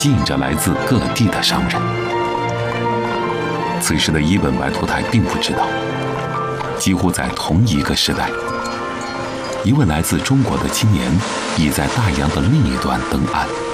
吸引着来自各地的商人。此时的伊本白图泰并不知道，几乎在同一个时代，一位来自中国的青年已在大洋的另一端登岸。